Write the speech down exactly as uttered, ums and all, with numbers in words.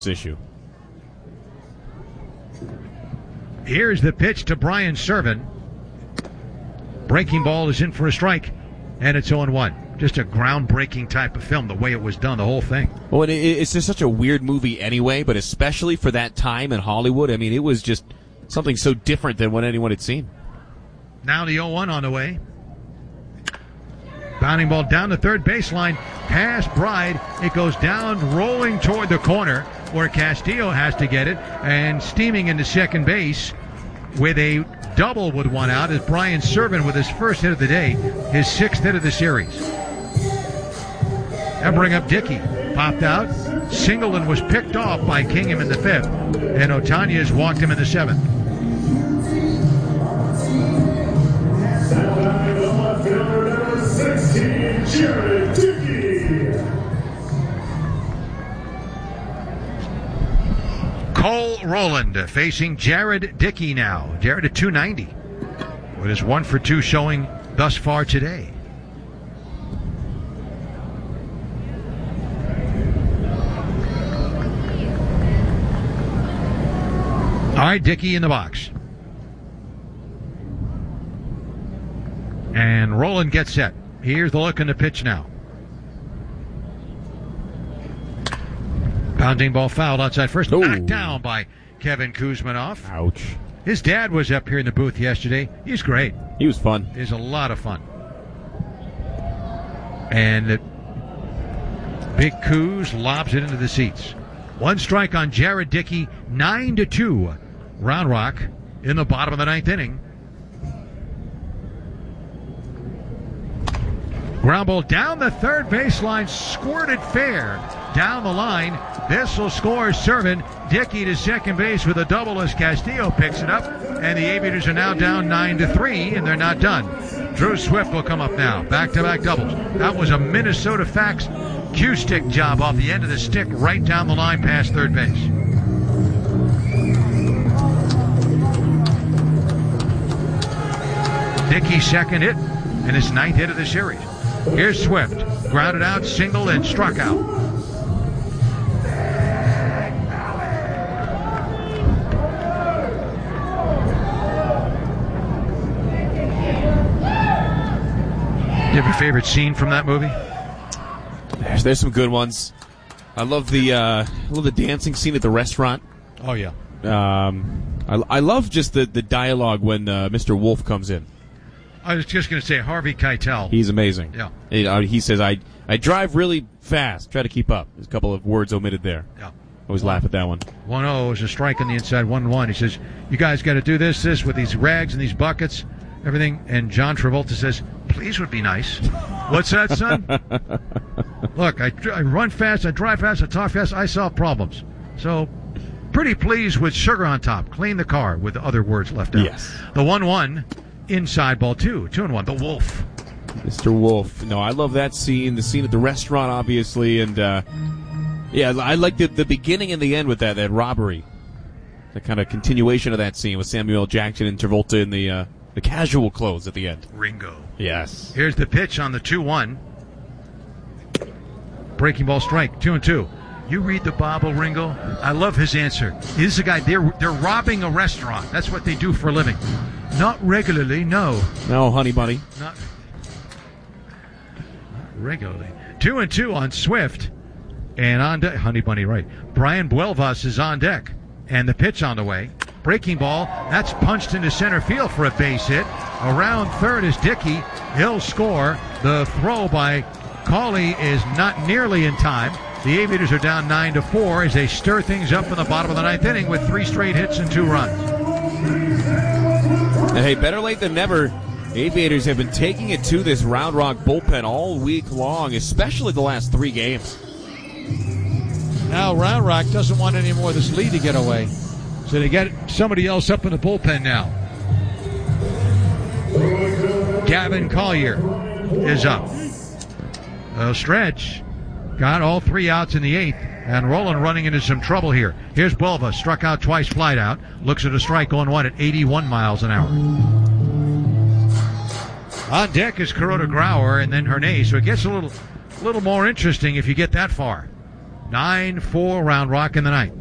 issue. Here's the pitch to Brian Serven. Breaking ball is in for a strike, and it's oh and one. Just a groundbreaking type of film, the way it was done, the whole thing. Well, it, it's just such a weird movie anyway, but especially for that time in Hollywood, I mean, it was just something so different than what anyone had seen. Now the oh one on the way. Bounding ball down the third baseline, past Bride. It goes down, rolling toward the corner where Castillo has to get it, and steaming into second base with a double with one out is Brian Serven with his first hit of the day, his sixth hit of the series. That bring up Dickey. Popped out. Singleton was picked off by Kingham in the fifth, and Otanez walked him in the seventh. Jared Dickey. Cole Rowland facing Jared Dickey now. Jared at two ninety with his one for two showing thus far today. All right, Dickey in the box. And Rowland gets set. Here's the look in the pitch now. Pounding ball fouled outside first. Ooh. Knocked down by Kevin Kuzmanoff. Ouch. His dad was up here in the booth yesterday. He's great. He was fun. He's a lot of fun. And the big Kuz lobs it into the seats. One strike on Jared Dickey, nine to two. Round Rock in the bottom of the ninth inning. Ground ball down the third baseline, squirted fair down the line. This will score Serven. Dickey to second base with a double as Castillo picks it up, and the Aviators are now down nine to three, and they're not done. Drew Swift will come up now. Back-to-back doubles. That was a Minnesota Fax Q-stick job off the end of the stick, right down the line past third base. Dickey's second hit and his ninth hit of the series. Here's Swift. Grounded out, singled, and struck out. Do you have a favorite scene from that movie? There's, there's some good ones. I love the uh, I love the dancing scene at the restaurant. Oh, yeah. Um, I, I love just the, the dialogue when uh, Mister Wolf comes in. I was just going to say Harvey Keitel. He's amazing. Yeah. He, uh, he says, I, I drive really fast. Try to keep up. There's a couple of words omitted there. Yeah. Always laugh at that one. one oh is a strike on the inside, one one. He says, you guys got to do this, this with these rags and these buckets, everything. And John Travolta says, please would be nice. What's that, son? Look, I, I run fast, I drive fast, I talk fast, I solve problems. So, pretty pleased with sugar on top. Clean the car with the other words left out. Yes. The one one, inside ball two, two and one. The Wolf. Mister Wolf. No, I love that scene. The scene at the restaurant, obviously, and uh, yeah, I like the the beginning and the end with that that robbery. The kind of continuation of that scene with Samuel L. Jackson and Travolta in the uh, the casual clothes at the end. Ringo. Yes. Here's the pitch on the two one. Breaking ball strike, two and two. You read the Bible, Ringo? I love his answer. He's the guy, they're, they're robbing a restaurant. That's what they do for a living. Not regularly, no. No, honey bunny. Not, not regularly. Two and two on Swift. And on deck, honey bunny, right. Brian Buelvas is on deck. And the pitch on the way. Breaking ball, that's punched into center field for a base hit. Around third is Dickey. He'll score. The throw by Cawley is not nearly in time. The Aviators are down nine to four as they stir things up in the bottom of the ninth inning with three straight hits and two runs. And hey, better late than never. Aviators have been taking it to this Round Rock bullpen all week long, especially the last three games. Now Round Rock doesn't want any more of this lead to get away, so they get somebody else up in the bullpen now. Gavin Collier is up. A stretch. Got all three outs in the eighth, and Rowland running into some trouble here. Here's Buelva, struck out twice, flied out. Looks at a strike on one at eighty-one miles an hour. On deck is Kuroda Grauer and then Hernay, so it gets a little little more interesting if you get that far. nine four round Rock in the Night.